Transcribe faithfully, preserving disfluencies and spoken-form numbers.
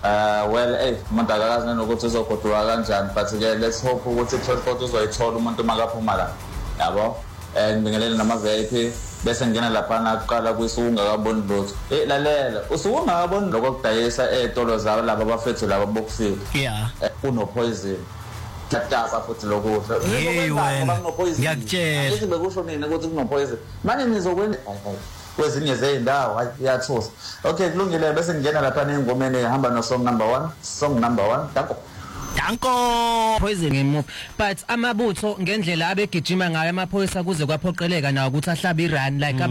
Uh, well, hey, umuntu akakazi nokuthi uzogoduka kanjani, but ke let's hope ukuthi transport uzoyithola umuntu makaphuma la. Yabo? Eh ngibingelele nama V I P bese ngena lapha naqala kwisunga kaboni lutho. Eh lalela, usuke ngaboni lokho kudayisa ezitolo zabo laba abafethu laba bokufika. Yeah. Kuno poison. Tatasa futhi lokudla. Hey wena. Ngiyakutshela. Ukuthi bekusho nini ukuthi kuno poison. Manje nizokwenza kwezinye zeindawo iyathusa. Okay, kulungile bese ngena lapha nengomeni ehamba no song number one. Song number one. Danko. Danko poison ngemove. But amabutho ngendlela abegijima ngayo amaphoyisa kuze kwaphoqeleka nawo ukuthi ahlabe irun like